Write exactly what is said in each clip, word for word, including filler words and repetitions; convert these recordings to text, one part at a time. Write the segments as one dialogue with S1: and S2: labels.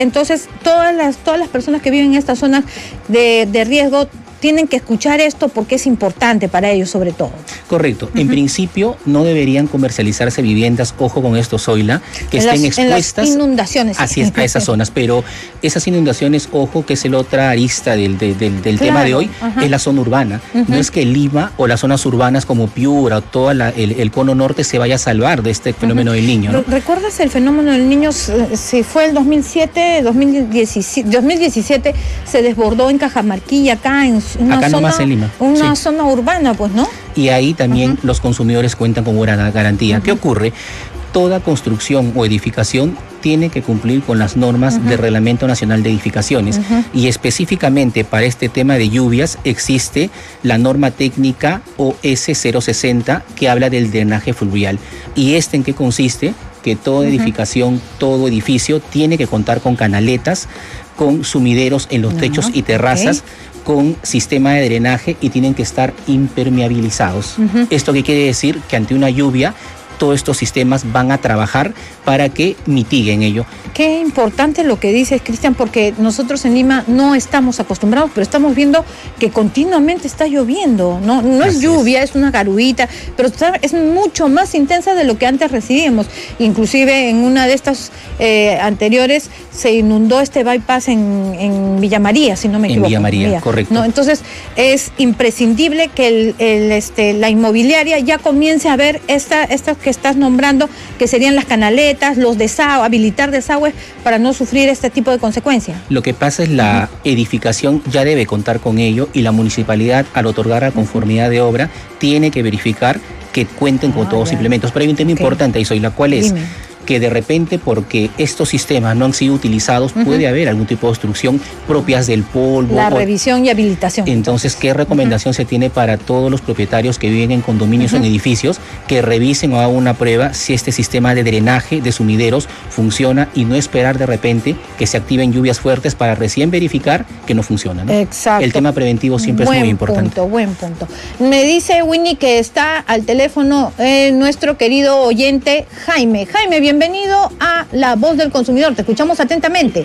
S1: Entonces, todas las, todas las personas que viven en estas zonas de, de riesgo tienen que escuchar esto porque es importante para ellos sobre todo. Correcto. Uh-huh. En principio no deberían comercializarse viviendas, ojo con esto, Zoila, que en estén las, expuestas en las inundaciones. Así es, a esas zonas, pero esas inundaciones, ojo, que es el otra arista del, del, del, del claro. tema de hoy, uh-huh. es la zona urbana. Uh-huh. No es que Lima o las zonas urbanas como Piura o todo el, el cono norte se vaya a salvar de este fenómeno uh-huh. del Niño, ¿no? ¿Recuerdas el fenómeno del Niño? Si fue el dos mil siete, dos mil diecisiete, se desbordó en Cajamarquilla, acá en Una Acá zona, nomás en Lima. Una sí. zona urbana, pues, ¿no? Y ahí también uh-huh. los consumidores cuentan con una garantía. Uh-huh. ¿Qué ocurre? Toda construcción o edificación tiene que cumplir con las normas uh-huh. del Reglamento Nacional de Edificaciones. Uh-huh. Y específicamente para este tema de lluvias existe la norma técnica O S cero sesenta que habla del drenaje fluvial. ¿Y este en qué consiste? Que toda edificación, uh-huh. todo edificio tiene que contar con canaletas, con sumideros en los uh-huh. techos y terrazas, okay. con sistema de drenaje y tienen que estar impermeabilizados. Uh-huh. ¿Esto qué quiere decir? Que ante una lluvia todos estos sistemas van a trabajar para que mitiguen ello. Qué importante lo que dices, Cristian, porque nosotros en Lima no estamos acostumbrados, pero estamos viendo que continuamente está lloviendo, no, no es lluvia, es. es una garuita, pero está, es mucho más intensa de lo que antes recibíamos. Inclusive en una de estas eh, anteriores se inundó este bypass en, en Villa María, si no me equivoco. En Villa María, Villa. correcto. ¿No? Entonces es imprescindible que el, el, este, la inmobiliaria ya comience a ver esta, estas que estás nombrando, que serían las canaletas, los desagües, habilitar desagües para no sufrir este tipo de consecuencias. Lo que pasa es la uh-huh. edificación ya debe contar con ello y la municipalidad, al otorgar la conformidad de obra, tiene que verificar que cuenten con ah, todos los implementos. Pero hay un tema okay. importante ahí, Zoila, ¿cuál es? Dime. Que de repente, porque estos sistemas no han sido utilizados, uh-huh. puede haber algún tipo de obstrucción propias del polvo. La o... revisión y habilitación. Entonces, ¿qué recomendación uh-huh. se tiene para todos los propietarios que viven en condominios uh-huh. o en edificios? Que revisen o hagan una prueba si este sistema de drenaje de sumideros funciona y no esperar de repente que se activen lluvias fuertes para recién verificar que no funciona, ¿no? Exacto. El tema preventivo siempre buen es muy importante. Punto, buen punto. Me dice Winnie que está al teléfono eh, nuestro querido oyente Jaime. Jaime, bien Bienvenido a La Voz del Consumidor. Te escuchamos atentamente.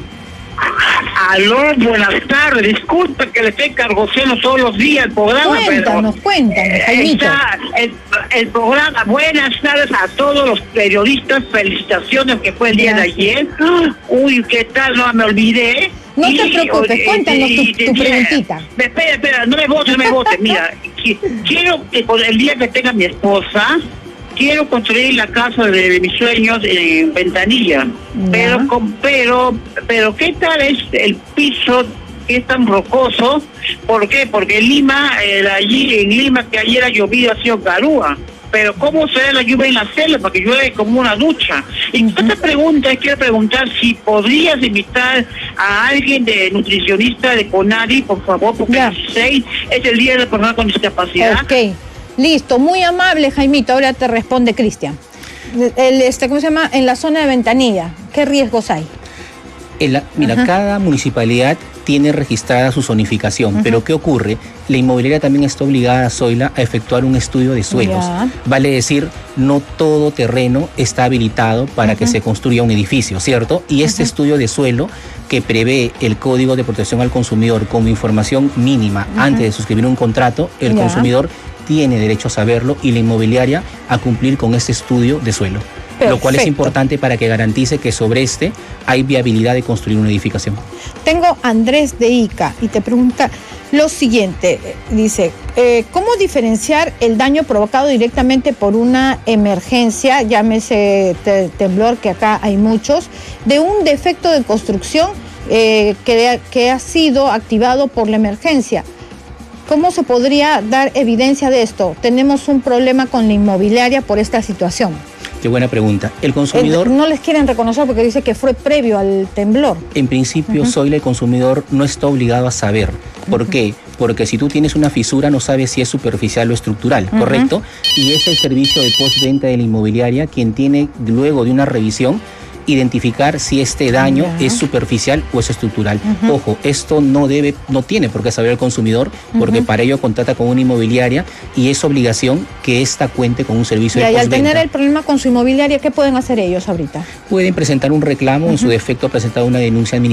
S2: Aló, buenas tardes. Disculpe que le esté cargoseando todos los días el programa.
S1: Cuéntanos, pero, cuéntanos, Jaimito.
S2: Está el, el programa. Buenas tardes a todos los periodistas. Felicitaciones, que fue el día Gracias. de ayer. Uy, ¿qué tal? No me olvidé.
S1: No y, te preocupes, o, cuéntanos y, tu, tu preguntita.
S2: Espera, espera, no me votes, no me votes. Mira, quiero que por el día que tenga mi esposa, quiero construir la casa de, de mis sueños en Ventanilla, yeah. pero con, pero pero ¿qué tal es el piso que es tan rocoso? ¿Por qué? Porque en Lima, eh, allí en Lima que ayer ha llovido ha sido garúa, pero ¿cómo se da la lluvia en la selva? Porque llueve como una ducha. Y uh-huh. otra pregunta, quiero preguntar si podrías invitar a alguien de nutricionista de CONADI, por favor, porque yeah. el dieciséis es el día de la persona con discapacidad.
S1: Okay. Listo, muy amable, Jaimito. Ahora te responde Cristian. El, este, ¿cómo se llama? En la zona de Ventanilla, ¿qué riesgos hay?
S3: En la, mira, uh-huh. cada municipalidad tiene registrada su zonificación, uh-huh. pero ¿qué ocurre? La inmobiliaria también está obligada, Zoila, a efectuar un estudio de suelos. Yeah. Vale decir, no todo terreno está habilitado para uh-huh. que se construya un edificio, ¿cierto? Y este uh-huh. estudio de suelo que prevé el Código de Protección al Consumidor como información mínima uh-huh. antes de suscribir un contrato, el yeah. consumidor tiene derecho a saberlo y la inmobiliaria a cumplir con este estudio de suelo. Perfecto. Lo cual es importante para que garantice que sobre este hay viabilidad de construir una edificación.
S1: Tengo a Andrés de Ica y te pregunta lo siguiente, dice, eh, ¿cómo diferenciar el daño provocado directamente por una emergencia, llámese te temblor, que acá hay muchos, de un defecto de construcción eh, que, que ha sido activado por la emergencia? ¿Cómo se podría dar evidencia de esto? Tenemos un problema con la inmobiliaria por esta situación.
S3: Qué buena pregunta. El consumidor...
S1: El, no les quieren reconocer porque dice que fue previo al temblor.
S3: En principio, uh-huh. Zoila, el consumidor no está obligado a saber. ¿Por uh-huh. qué? Porque si tú tienes una fisura no sabes si es superficial o estructural, uh-huh. ¿correcto? Y es el servicio de postventa de la inmobiliaria quien tiene, luego de una revisión, identificar si este daño yeah. es superficial o es estructural. Uh-huh. Ojo, esto no debe, no tiene por qué saber el consumidor, porque uh-huh. para ello contrata con una inmobiliaria y es obligación que ésta cuente con un servicio
S1: yeah,
S3: de postventa.
S1: Y al tener el problema con su inmobiliaria, ¿qué pueden hacer ellos ahorita?
S3: Pueden presentar un reclamo, uh-huh. en su defecto presentar una denuncia administrativa